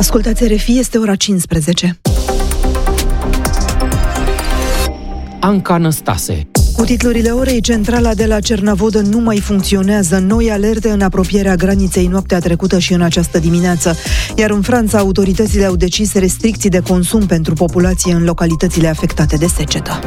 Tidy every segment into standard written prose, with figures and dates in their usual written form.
Ascultați RFI, este ora 15. Anca Năstase. Cu titlurile orei, centrala de la Cernavodă nu mai funcționează. Noi alerte în apropierea graniței noaptea trecută și în această dimineață. Iar în Franța, autoritățile au decis restricții de consum pentru populație în localitățile afectate de secetă.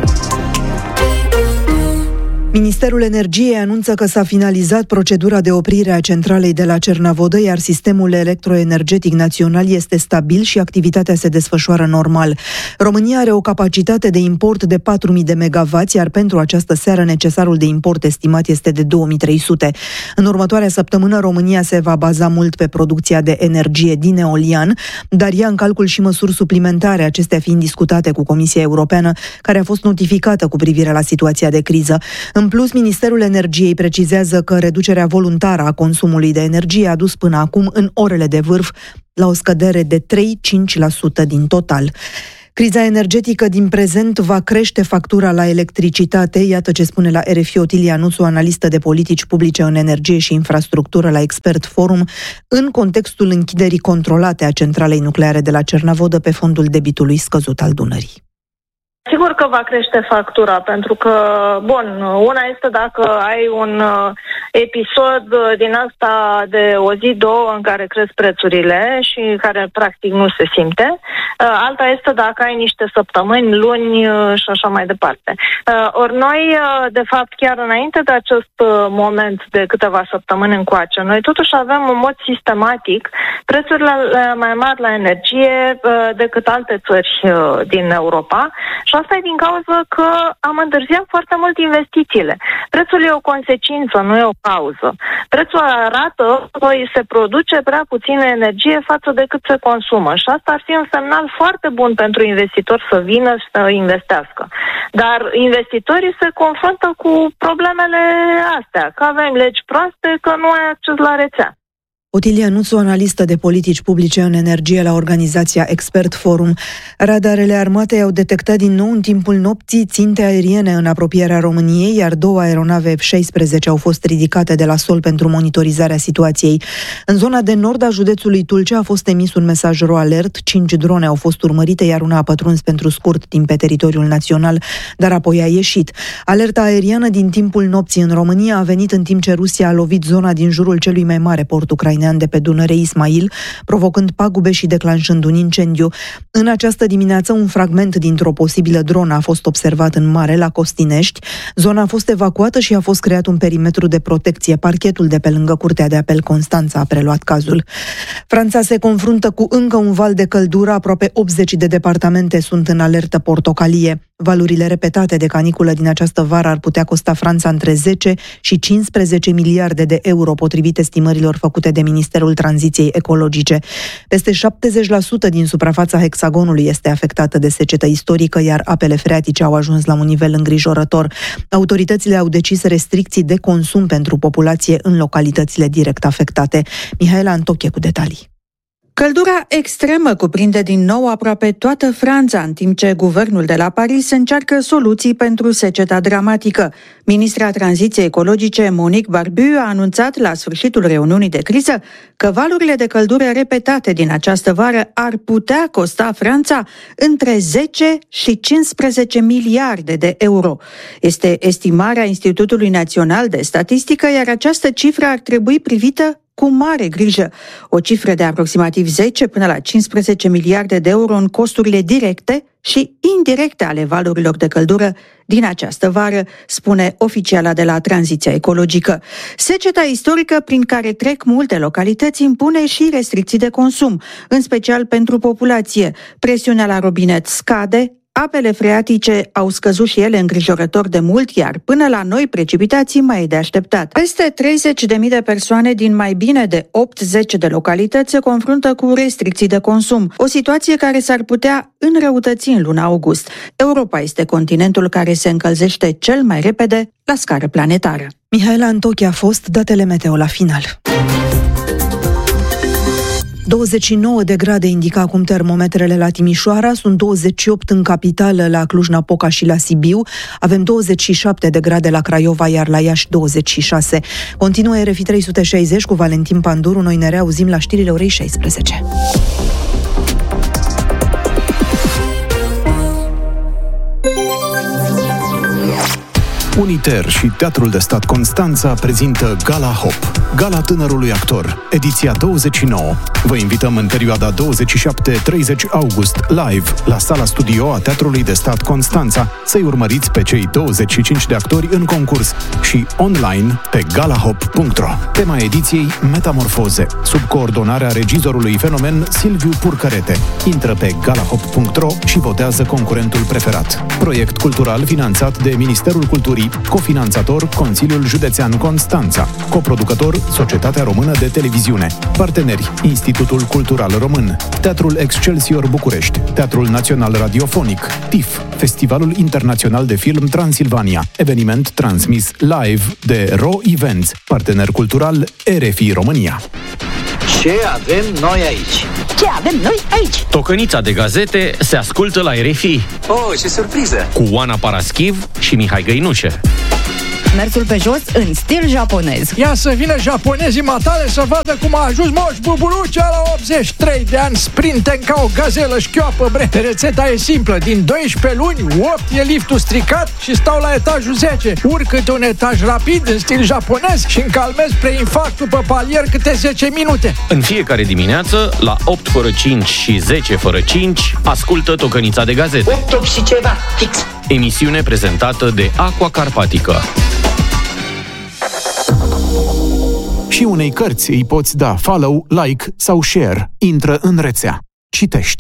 Ministerul Energiei anunță că s-a finalizat procedura de oprire a centralei de la Cernavodă, iar sistemul electroenergetic național este stabil și activitatea se desfășoară normal. România are o capacitate de import de 4.000 de megawatts, iar pentru această seară necesarul de import estimat este de 2.300. În următoarea săptămână, România se va baza mult pe producția de energie din eolian, dar ia în calcul și măsuri suplimentare, acestea fiind discutate cu Comisia Europeană, care a fost notificată cu privire la situația de criză. În plus, Ministerul Energiei precizează că reducerea voluntară a consumului de energie a dus până acum, în orele de vârf, la o scădere de 3-5% din total. Criza energetică din prezent va crește factura la electricitate, iată ce spune la RFI Otilia Nuțu, analistă de politici publice în energie și infrastructură la Expert Forum, în contextul închiderii controlate a centralei nucleare de la Cernavodă pe fondul debitului scăzut al Dunării. Sigur că va crește factura, pentru că, una este dacă ai un episod din asta de o zi, două, în care cresc prețurile și care practic nu se simte. Alta este dacă ai niște săptămâni, luni și așa mai departe. Ori noi, de fapt, chiar înainte de acest moment de câteva săptămâni încoace, noi totuși avem în mod sistematic prețurile mai mari la energie decât alte țări din Europa. Și asta e din cauza că am întârziat foarte mult investițiile. Prețul e o consecință, nu e o cauză. Prețul arată că se produce prea puțină energie față de cât se consumă. Și asta ar fi un semnal foarte bun pentru investitori să vină și să investească. Dar investitorii se confruntă cu problemele astea, că avem legi proaste, că nu ai acces la rețea. Otilia Nuțu, analistă de politici publice în energie la organizația Expert Forum. Radarele armatei au detectat din nou în timpul nopții ținte aeriene în apropierea României, iar 2 aeronave F-16 au fost ridicate de la sol pentru monitorizarea situației. În zona de nord a județului Tulcea a fost emis un mesaj ro-alert, 5 drone au fost urmărite, iar una a pătruns pentru scurt timp pe teritoriul național, dar apoi a ieșit. Alerta aeriană din timpul nopții în România a venit în timp ce Rusia a lovit zona din jurul celui mai mare port ucrainean de pe Dunăre, Ismail, provocând pagube și declanșând un incendiu. În această dimineață, un fragment dintr-o posibilă dronă a fost observat în mare, la Costinești. Zona a fost evacuată și a fost creat un perimetru de protecție. Parchetul de pe lângă Curtea de Apel Constanța a preluat cazul. Franța se confruntă cu încă un val de căldură. Aproape 80 de departamente sunt în alertă portocalie. Valurile repetate de caniculă din această vară ar putea costa Franța între 10 și 15 miliarde de euro, potrivit estimărilor făcute de Ministerul Tranziției Ecologice. Peste 70% din suprafața hexagonului este afectată de secetă istorică, iar apele freatice au ajuns la un nivel îngrijorător. Autoritățile au decis restricții de consum pentru populație în localitățile direct afectate. Mihaela Antoche cu detalii. Căldura extremă cuprinde din nou aproape toată Franța, în timp ce guvernul de la Paris încearcă soluții pentru seceta dramatică. Ministra Tranziției Ecologice, Monique Barbu, a anunțat la sfârșitul reuniunii de criză că valurile de căldură repetate din această vară ar putea costa Franța între 10 și 15 miliarde de euro. Este estimarea Institutului Național de Statistică, iar această cifră ar trebui privită cu mare grijă. O cifră de aproximativ 10 până la 15 miliarde de euro în costurile directe și indirecte ale valurilor de căldură din această vară, spune oficiala de la Tranziția Ecologică. Seceta istorică prin care trec multe localități impune și restricții de consum, în special pentru populație. Presiunea la robinet scade, apele freatice au scăzut și ele îngrijorător de mult, iar până la noi precipitații mai e de așteptat. Peste 30.000 de persoane din mai bine de 80 de localități se confruntă cu restricții de consum, o situație care s-ar putea înrăutăți în luna august. Europa este continentul care se încălzește cel mai repede la scară planetară. Mihaela Antoche a fost, datele meteo la final. 29 de grade indică acum termometrele la Timișoara, sunt 28 în capitală, la Cluj-Napoca și la Sibiu, avem 27 de grade la Craiova, iar la Iași 26. Continuă RFI 360 cu Valentin Panduru, noi ne reauzim la știrile orei 16. Uniter și Teatrul de Stat Constanța prezintă Gala Hop, Gala Tânărului Actor, ediția 29. Vă invităm în perioada 27-30 august, live, la Sala Studio a Teatrului de Stat Constanța, să-i urmăriți pe cei 25 de actori în concurs și online pe galahop.ro. Tema ediției Metamorfoze, sub coordonarea regizorului Fenomen Silviu Purcărete. Intră pe galahop.ro și votează concurentul preferat. Proiect cultural finanțat de Ministerul Culturii, cofinanțator Consiliul Județean Constanța, coproducător Societatea Română de Televiziune, parteneri Institutul Cultural Român, Teatrul Excelsior București, Teatrul Național Radiofonic, TIF, Festivalul Internațional de Film Transilvania, eveniment transmis live de RO Events, partener cultural RFI România. Ce avem noi aici? Ce avem noi aici? Tocănița de gazete se ascultă la RFI. Oh, ce surpriză! Cu Oana Paraschiv și Mihai Găinușe. Mersul pe jos în stil japonez. Ia să vină japonezii matale să vadă cum a ajuns Moș Buburucea la 83 de ani, sprinten ca o gazelă șchioapă, bre. Rețeta e simplă, din 12 luni, 8 e liftul stricat și stau la etajul 10. Urc câte un etaj rapid în stil japonez și încalmez preinfarctul pe palier câte 10 minute. În fiecare dimineață, la 8 fără 5 și 10 fără 5, ascultă Tocănița de gazete. 8 și ceva, fix. Emisiune prezentată de Aqua Carpatică. Și unei cărți îi poți da follow, like sau share. Intră în rețea. Citește.